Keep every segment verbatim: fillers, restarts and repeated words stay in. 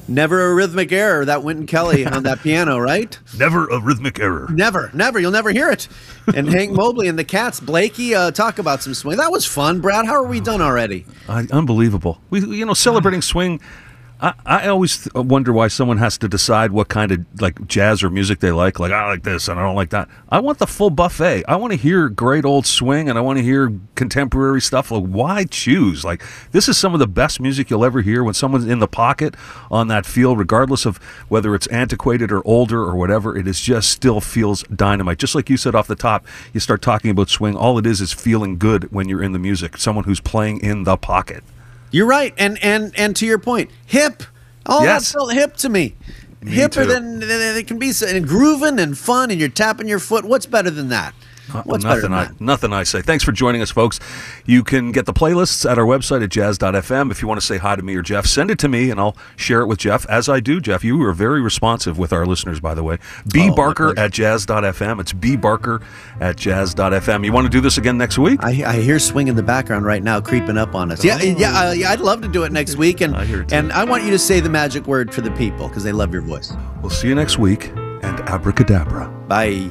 Never a rhythmic error, that Wynton Kelly on that piano, right? Never a rhythmic error. Never, never. You'll never hear it. And Hank Mobley and the Cats. Blakey, uh, talk about some swing. That was fun. Brad, how are we done already? Uh, unbelievable. We, you know, celebrating swing. I, I always wonder why someone has to decide what kind of like jazz or music they like. Like, I like this and I don't like that. I want the full buffet. I want to hear great old swing and I want to hear contemporary stuff. Like, why choose? Like, this is some of the best music you'll ever hear when someone's in the pocket on that field, regardless of whether it's antiquated or older or whatever. It is just still feels dynamite. Just like you said off the top, you start talking about swing. All it is is feeling good when you're in the music. Someone who's playing in the pocket. You're right, and and and to your point, hip. All Yes. that felt hip to me. Me Hipper too. than than it can be, and grooving and fun, and you're tapping your foot. What's better than that? What's better nothing than I, that? nothing I say. Thanks for joining us, folks. You can get the playlists at our website at jazz dot f m. If you want to say hi to me or Jeff, send it to me, and I'll share it with Jeff, as I do. Jeff, you were very responsive with our listeners, by the way. B. Oh, Barker at jazz dot f m. It's B. Barker at jazz dot f m. You want to do this again next week? I, I hear swing in the background right now, creeping up on us. Yeah, yeah, uh, yeah. I'd love to do it next week, and I hear it too. and I want you to say the magic word for the people because they love your voice. We'll see you next week, and abracadabra. Bye.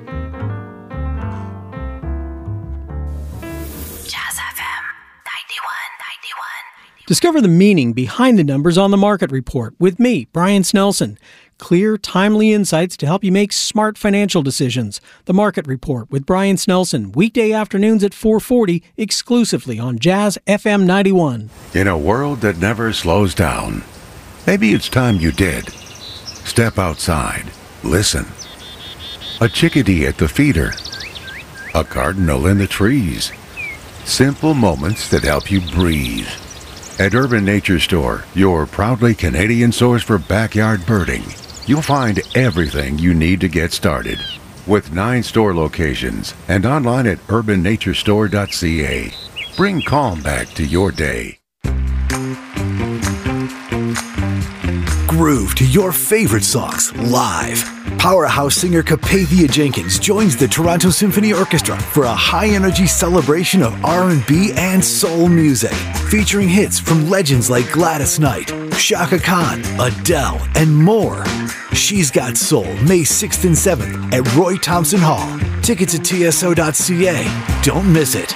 Discover the meaning behind the numbers on the Market Report with me, Brian Snelson. Clear, timely insights to help you make smart financial decisions. The Market Report with Brian Snelson, weekday afternoons at four forty, exclusively on Jazz F M ninety-one. In a world that never slows down, maybe it's time you did. Step outside. Listen. A chickadee at the feeder. A cardinal in the trees. Simple moments that help you breathe. At Urban Nature Store, your proudly Canadian source for backyard birding, you'll find everything you need to get started. With nine store locations and online at urban nature store dot c a. Bring calm back to your day. Groove to your favorite songs live. Powerhouse singer Capathia Jenkins joins the Toronto Symphony Orchestra for a high-energy celebration of R and B and soul music, featuring hits from legends like Gladys Knight, Chaka Khan, Adele, and more. She's Got Soul, May sixth and seventh at Roy Thompson Hall. Tickets at t s o dot c a. Don't miss it.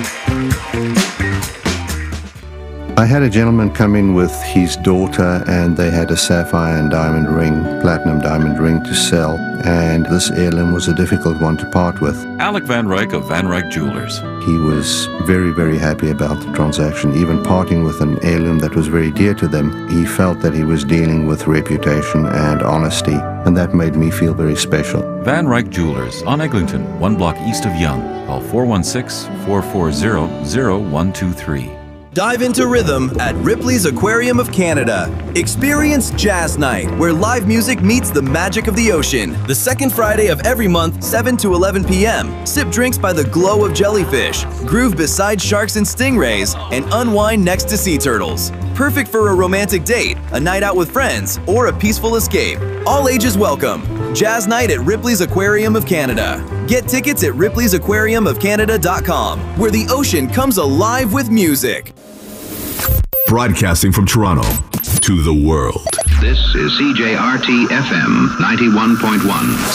I had a gentleman come in with his daughter and they had a sapphire and diamond ring, platinum diamond ring to sell, and this heirloom was a difficult one to part with. Alec Van Ryk of Van Ryk Jewelers. He was very, very happy about the transaction, even parting with an heirloom that was very dear to them. He felt that he was dealing with reputation and honesty, and that made me feel very special. Van Ryk Jewelers on Eglinton, one block east of Yonge. Call four one six, four four zero, zero one two three. Dive into rhythm at Ripley's Aquarium of Canada. Experience Jazz Night, where live music meets the magic of the ocean. The second Friday of every month, seven to eleven p m Sip drinks by the glow of jellyfish, groove beside sharks and stingrays, and unwind next to sea turtles. Perfect for a romantic date, a night out with friends, or a peaceful escape. All ages welcome. Jazz Night at Ripley's Aquarium of Canada. Get tickets at ripley's aquarium of canada dot com, where the ocean comes alive with music. Broadcasting from Toronto to the world. This is C J R T F M ninety-one point one.